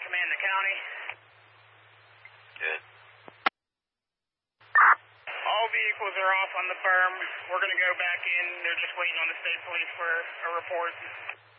command the county. Good. All vehicles are off on the berm. We're going to go back in. They're just waiting on the state police for a report.